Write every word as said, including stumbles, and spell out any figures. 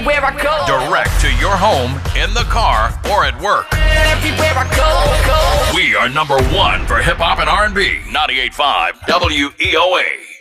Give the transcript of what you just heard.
Everywhere I go. Direct to your home, in the car, or at work. Everywhere I go, go. We are number one for hip hop and R and B. ninety-eight point five W E O A.